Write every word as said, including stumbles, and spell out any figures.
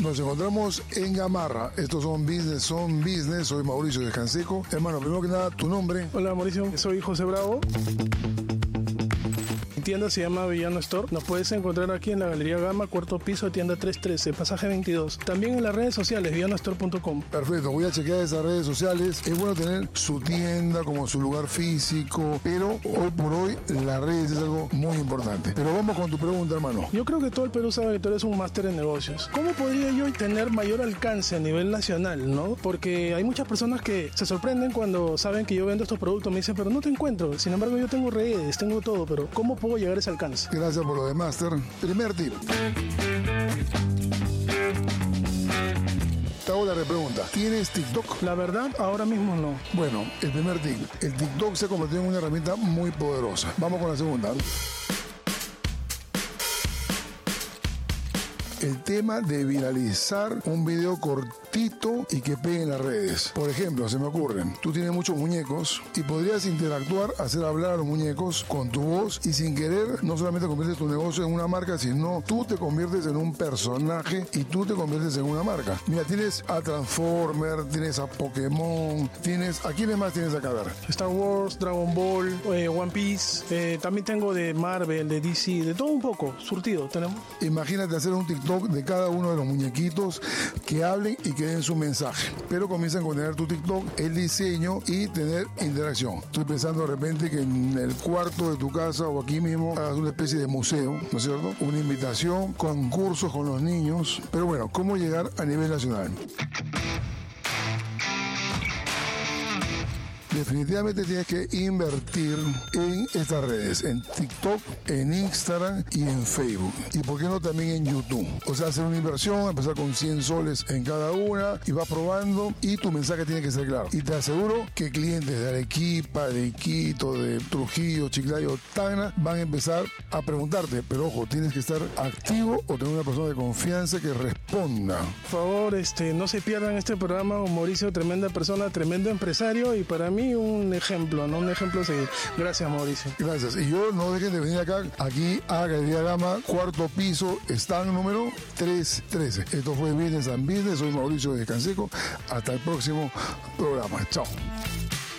Nos encontramos en Gamarra. Estos son Business, son Business. Soy Mauricio Descanseco. Hermano, primero que nada, tu nombre. Hola Mauricio, soy José Bravo. Mi tienda se llama Villano Store. Nos puedes encontrar aquí en la Galería Gama, cuarto piso, tienda trescientos trece, pasaje veintidós. También en las redes sociales, villano store punto com. Perfecto, voy a chequear esas redes sociales. Es bueno tener su tienda como su lugar físico, pero hoy por hoy las redes es algo muy importante. Pero vamos con tu pregunta, hermano. Yo creo que todo el Perú sabe que tú eres un máster en negocios. ¿Cómo podría yo tener mayor alcance a nivel nacional, no? Porque hay muchas personas que se sorprenden cuando saben que yo vendo estos productos. Me dicen, pero no te encuentro. Sin embargo, yo tengo redes, tengo todo, pero ¿cómo puedo llegar a ese alcance? Gracias por lo de máster. Primer tip. Te hago la repregunta. ¿Tienes TikTok? La verdad, ahora mismo no. Bueno, el primer tip. El TikTok se ha convertido en una herramienta muy poderosa. Vamos con la segunda. El tema de viralizar un video cortito y que pegue en las redes. Por ejemplo, se me ocurren, tú tienes muchos muñecos y podrías interactuar, hacer hablar a los muñecos con tu voz y sin querer no solamente conviertes tu negocio en una marca, sino tú te conviertes en un personaje y tú te conviertes en una marca. Mira, tienes a Transformer, tienes a Pokémon, tienes... ¿A quiénes más tienes acá? A ver. Star Wars, Dragon Ball, eh, One Piece, eh, también tengo de Marvel, de D C, de todo un poco, surtido tenemos. Imagínate hacer un TikTok de cada uno de los muñequitos que hablen y que den su mensaje, pero comienzan con tener tu TikTok, el diseño y tener interacción. Estoy pensando de repente que en el cuarto de tu casa o aquí mismo hagas una especie de museo, ¿no es cierto? Una invitación, concursos con los niños, pero bueno, ¿cómo llegar a nivel nacional? Definitivamente tienes que invertir en estas redes, en TikTok, en Instagram y en Facebook. Y por qué no también en YouTube. O sea, hacer una inversión, empezar con cien soles en cada una y vas probando y tu mensaje tiene que ser claro. Y te aseguro que clientes de Arequipa, de Iquito, de Trujillo, Chiclayo, Tacna van a empezar a preguntarte, pero ojo, tienes que estar activo o tener una persona de confianza que responda. Por favor, este, no se pierdan este programa. Mauricio, tremenda persona, tremendo empresario y para mí un ejemplo, ¿no? Un ejemplo a seguir. Gracias, Mauricio. Gracias. Y yo no dejen de venir acá, aquí a Galería Gama, cuarto piso, stand número trescientos trece. Esto fue Business and Business. Soy Mauricio Descanseco. Hasta el próximo programa. Chao.